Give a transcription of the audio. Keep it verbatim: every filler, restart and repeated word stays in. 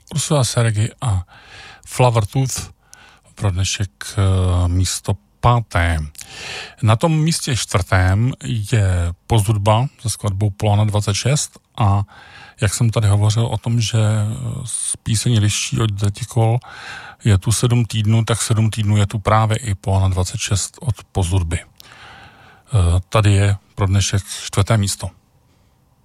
Ursula Sergi a Flowertooth pro dnešek místo páté. Na tom místě čtvrtém je Posthudba se skladbou Polana dvacet šest a jak jsem tady hovořil o tom, že píseň liší od Detikol je tu sedm týdnů, tak sedm týdnů je tu právě i Polana dvacet šest od Posthudby. Tady je pro dnešek čtvrté místo.